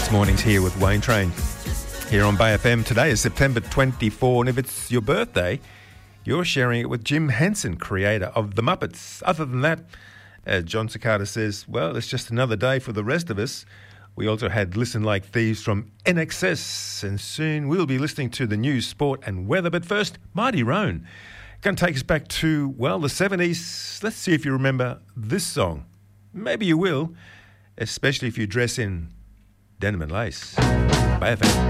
Mornings here with Wayne Train here on Bay FM. Today is September 24, and if it's your birthday, you're sharing it with Jim Henson, creator of The Muppets. Other than that, as John Cicada says, well, it's just another day for the rest of us. We also had Listen Like Thieves from NXS, and soon we'll be listening to the news, sport and weather. But first, Mighty Roan. Going to take us back to, well, the 70s. Let's see if you remember this song. Maybe you will, especially if you dress in denim and lace. Bay FM.